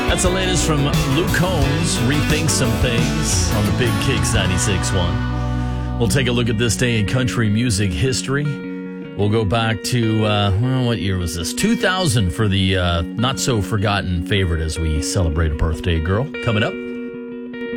That's the latest from Luke Combs, Rethink Some Things on the Big Kicks 96.1. We'll take a look at this day in country music history. We'll go back to, what year was this? 2000 for the not-so-forgotten favorite as we celebrate a birthday girl. Coming up.